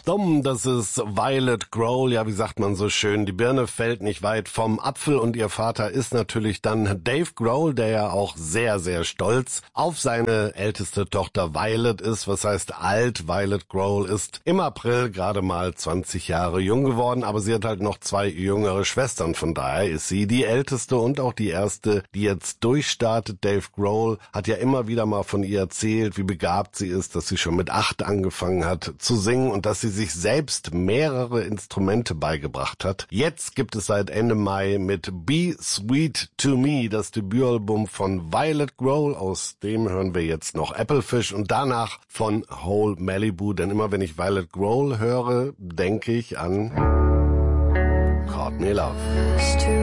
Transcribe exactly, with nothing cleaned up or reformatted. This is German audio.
dumm, das ist Violet Grohl. Ja, wie sagt man so schön, die Birne fällt nicht weit vom Apfel und ihr Vater ist natürlich dann Dave Grohl, der ja auch sehr, sehr stolz auf seine älteste Tochter Violet ist. Was heißt alt? Violet Grohl ist im April gerade mal zwanzig Jahre jung geworden, aber sie hat halt noch zwei jüngere Schwestern. Von daher ist sie die älteste und auch die erste, die jetzt durchstartet. Dave Grohl hat ja immer wieder mal von ihr erzählt, wie begabt sie ist, dass sie schon mit acht angefangen hat zu singen und dass sie sich selbst mehrere Instrumente beigebracht hat. Jetzt gibt es seit Ende Mai mit Be Sweet to Me das Debütalbum von Violet Grohl. Aus dem hören wir jetzt noch Applefish und danach von Whole Malibu. Denn immer wenn ich Violet Grohl höre, denke ich an Courtney Love.